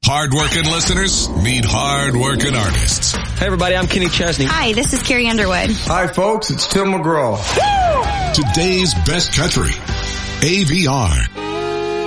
Hard-working listeners meet hard-working artists. Hey, everybody, I'm Kenny Chesney. Hi, this is Carrie Underwood. Hi, folks, it's Tim McGraw. Today's best country, AVR.